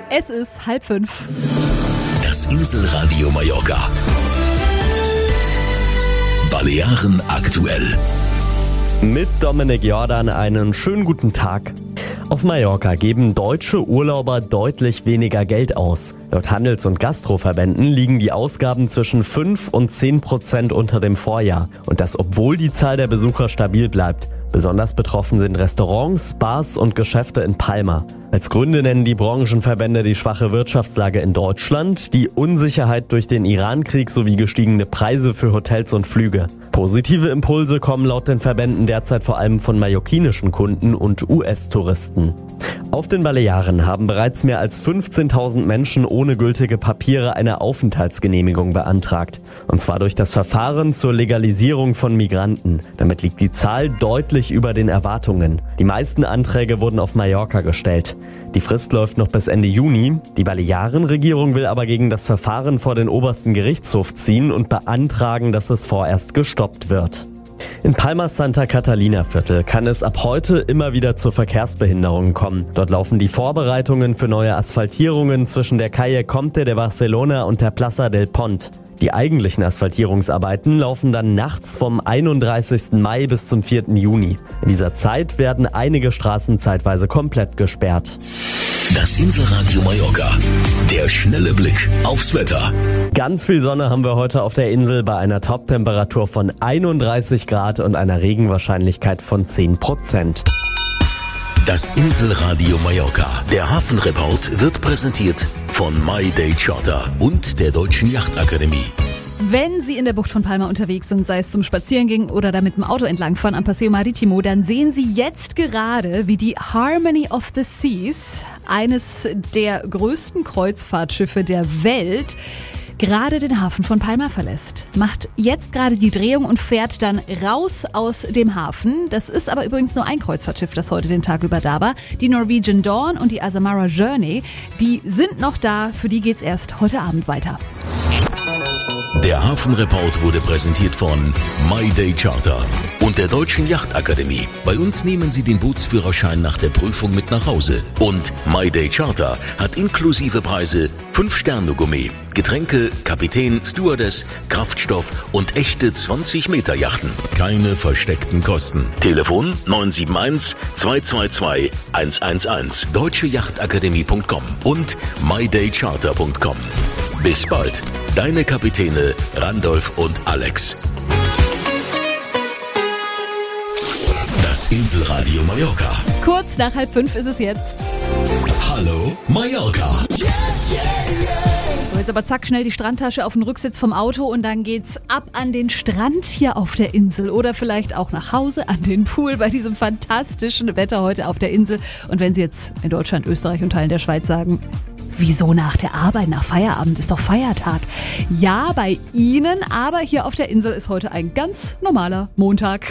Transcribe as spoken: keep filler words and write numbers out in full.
Es ist halb fünf. Das Inselradio Mallorca. Balearen aktuell. Mit Dominik Jordan einen schönen guten Tag. Auf Mallorca geben deutsche Urlauber deutlich weniger Geld aus. Laut Handels- und Gastroverbänden liegen die Ausgaben zwischen fünf und zehn Prozent unter dem Vorjahr. Und das, obwohl die Zahl der Besucher stabil bleibt. Besonders betroffen sind Restaurants, Bars und Geschäfte in Palma. Als Gründe nennen die Branchenverbände die schwache Wirtschaftslage in Deutschland, die Unsicherheit durch den Irankrieg sowie gestiegene Preise für Hotels und Flüge. Positive Impulse kommen laut den Verbänden derzeit vor allem von mallorquinischen Kunden und U S-Touristen. Auf den Balearen haben bereits mehr als fünfzehntausend Menschen ohne gültige Papiere eine Aufenthaltsgenehmigung beantragt. Und zwar durch das Verfahren zur Legalisierung von Migranten. Damit liegt die Zahl deutlich über den Erwartungen. Die meisten Anträge wurden auf Mallorca gestellt. Die Frist läuft noch bis Ende Juni. Die Balearenregierung will aber gegen das Verfahren vor den obersten Gerichtshof ziehen und beantragen, dass es vorerst gestoppt wird. In Palmas Santa Catalina Viertel kann es ab heute immer wieder zu Verkehrsbehinderungen kommen. Dort laufen die Vorbereitungen für neue Asphaltierungen zwischen der Calle Comte de Barcelona und der Plaza del Pont. Die eigentlichen Asphaltierungsarbeiten laufen dann nachts vom einunddreißigsten Mai bis zum vierten Juni. In dieser Zeit werden einige Straßen zeitweise komplett gesperrt. Das Inselradio Mallorca. Der schnelle Blick aufs Wetter. Ganz viel Sonne haben wir heute auf der Insel bei einer Toptemperatur von einunddreißig Grad und einer Regenwahrscheinlichkeit von zehn Prozent. Das Inselradio Mallorca. Der Hafenreport wird präsentiert von My Day Charter und der Deutschen Yachtakademie. Wenn Sie in der Bucht von Palma unterwegs sind, sei es zum Spazierengehen oder da mit dem Auto entlangfahren am Paseo Maritimo, dann sehen Sie jetzt gerade, wie die Harmony of the Seas, eines der größten Kreuzfahrtschiffe der Welt, gerade den Hafen von Palma verlässt. Macht jetzt gerade die Drehung und fährt dann raus aus dem Hafen. Das ist aber übrigens nur ein Kreuzfahrtschiff, das heute den Tag über da war. Die Norwegian Dawn und die Azamara Journey, die sind noch da. Für die geht's erst heute Abend weiter. Der Hafenreport wurde präsentiert von My Day Charter und der Deutschen Yachtakademie. Bei uns nehmen Sie den Bootsführerschein nach der Prüfung mit nach Hause. Und My Day Charter hat inklusive Preise fünf Sterne Gourmet, Getränke, Kapitän, Stewardess, Kraftstoff und echte zwanzig Meter Yachten. Keine versteckten Kosten. Telefon neun sieben eins, zwei zwei zwei, eins eins eins, deutsche yachtakademie punkt com und my day charter punkt com. Bis bald. Deine Kapitäne Randolph und Alex. Das Inselradio Mallorca. Kurz nach halb fünf ist es jetzt. Hallo Mallorca. So, jetzt aber zack, schnell die Strandtasche auf den Rücksitz vom Auto und dann geht's ab an den Strand hier auf der Insel oder vielleicht auch nach Hause an den Pool bei diesem fantastischen Wetter heute auf der Insel. Und wenn Sie jetzt in Deutschland, Österreich und Teilen der Schweiz sagen, wieso nach der Arbeit, nach Feierabend, ist doch Feiertag. Ja, bei Ihnen, aber hier auf der Insel ist heute ein ganz normaler Montag.